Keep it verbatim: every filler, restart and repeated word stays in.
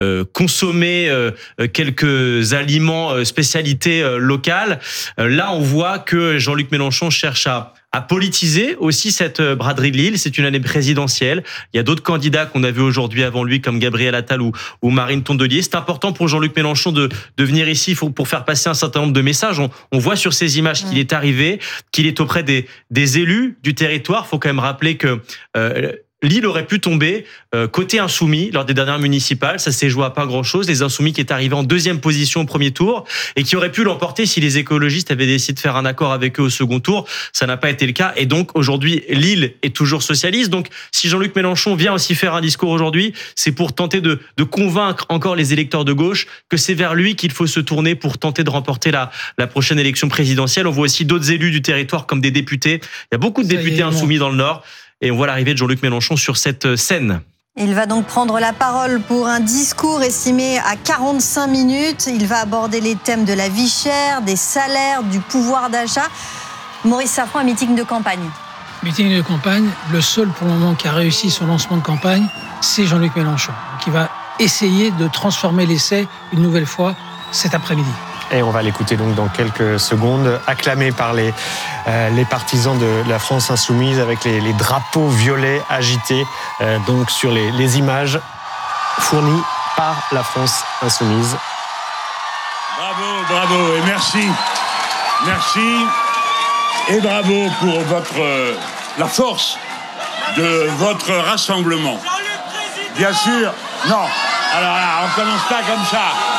euh, consommer euh, quelques aliments euh, spécialités euh, locales. Euh, là, on voit que Jean-Luc Mélenchon cherche à à politiser aussi cette braderie de Lille. C'est une année présidentielle. Il y a d'autres candidats qu'on a vus aujourd'hui avant lui, comme Gabriel Attal ou, ou Marine Tondelier. C'est important pour Jean-Luc Mélenchon de, de venir ici pour faire passer un certain nombre de messages. On, on voit sur ces images qu'il est arrivé, qu'il est auprès des, des élus du territoire. Il faut quand même rappeler que euh, Lille aurait pu tomber euh, côté insoumis lors des dernières municipales. Ça s'est joué à pas grand-chose. Les insoumis qui est arrivé en deuxième position au premier tour et qui auraient pu l'emporter si les écologistes avaient décidé de faire un accord avec eux au second tour. Ça n'a pas été le cas. Et donc, aujourd'hui, Lille est toujours socialiste. Donc, si Jean-Luc Mélenchon vient aussi faire un discours aujourd'hui, c'est pour tenter de, de convaincre encore les électeurs de gauche que c'est vers lui qu'il faut se tourner pour tenter de remporter la, la prochaine élection présidentielle. On voit aussi d'autres élus du territoire comme des députés. Il y a beaucoup de Ça députés insoumis dans le Nord. Et on voit l'arrivée de Jean-Luc Mélenchon sur cette scène. Il va donc prendre la parole pour un discours estimé à quarante-cinq minutes. Il va aborder les thèmes de la vie chère, des salaires, du pouvoir d'achat. Maurice Safran, un meeting de campagne. Meeting de campagne, le seul pour le moment qui a réussi son lancement de campagne, c'est Jean-Luc Mélenchon, qui va essayer de transformer l'essai une nouvelle fois cet après-midi. Et on va l'écouter donc dans quelques secondes, acclamé par les, euh, les partisans de la France insoumise avec les, les drapeaux violets agités euh, donc sur les, les images fournies par la France insoumise. Bravo, bravo et merci. Merci et bravo pour votre, euh, la force de votre rassemblement. Bien sûr, non, alors là, on ne commence pas comme ça.